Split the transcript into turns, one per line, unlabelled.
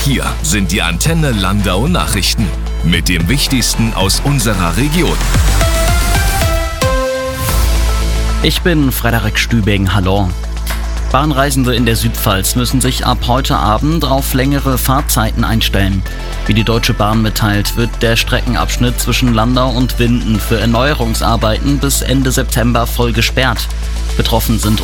Hier sind die Antenne Landau Nachrichten mit dem Wichtigsten aus unserer Region.
Ich bin Frederik Stübing, hallo. Bahnreisende in der Südpfalz müssen sich ab heute Abend auf längere Fahrzeiten einstellen. Wie die Deutsche Bahn mitteilt, wird der Streckenabschnitt zwischen Landau und Winden für Erneuerungsarbeiten bis Ende September voll gesperrt. Betroffen sind